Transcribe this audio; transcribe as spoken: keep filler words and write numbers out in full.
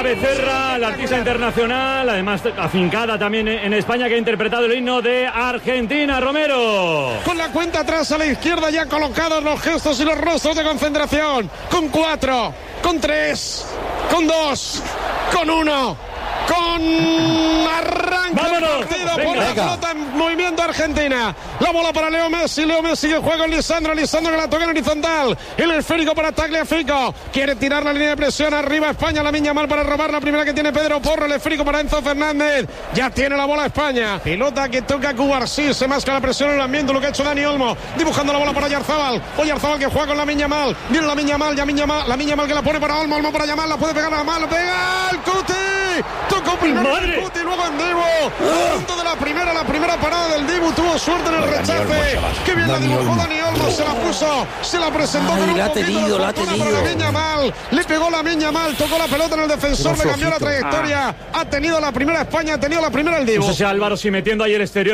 Becerra, la artista internacional, además afincada también en España, que ha interpretado el himno de Argentina. Romero. Con la cuenta atrás a la izquierda, ya colocados los gestos y los rostros de concentración. Con cuatro, con tres, con dos, con uno, con arranque ¡vámonos! partido Venga. por la Venga. pelota en movimiento Argentina. La bola para Leo Messi, Leo Messi que juega con Lisandro, Lisandro que la toca en horizontal. El esférico para Tagliafico, quiere tirar la línea de presión arriba España, Lamine Yamal para robar la primera que tiene Pedro Porro, el esférico para Enzo Fernández. Ya tiene la bola España. Pelota que toca Cubarsí, se masca la presión en el ambiente, lo que ha hecho Dani Olmo, dibujando la bola para Oyarzabal. Oyarzabal que juega con Lamine Yamal. Viene Lamine Yamal, Lamine Yamal, Lamine Yamal que la pone para Olmo, Olmo para Yamal, la puede pegar a Yamal, lo pega el Cuti. Tocó primero el Cuti, luego en Dibu. Punto de la primera, la primera parada del Dibu, tuvo suerte en el rechace. Que bien la dibujó Dani Olmo, se la puso, se la presentó. Ay, con un la ha poquito tenido, de la ha fortuna tenido. para Lamine Yamal. Le pegó Lamine Yamal, tocó la pelota en el defensor, Pero le cambió la flojito. trayectoria. Ha tenido la primera España, ha tenido la primera el Dibu. No sé si Álvaro, si metiendo ahí el exterior